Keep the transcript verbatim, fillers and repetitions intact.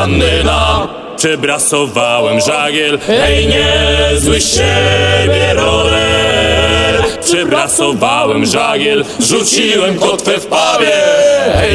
panny na. Przebrasowałem żagiel, hej, niezły z siebie rower. Przebrasowałem żagiel, rzuciłem kotwę w pawie, hej,